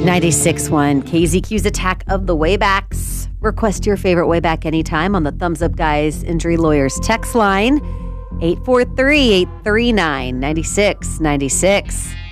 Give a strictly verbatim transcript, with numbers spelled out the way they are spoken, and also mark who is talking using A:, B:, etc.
A: ninety-six point one K Z Q's Attack of the Waybacks. Request your favorite wayback anytime on the Thumbs Up Guys Injury Lawyers text line, eight four three, eight three nine, nine six nine six.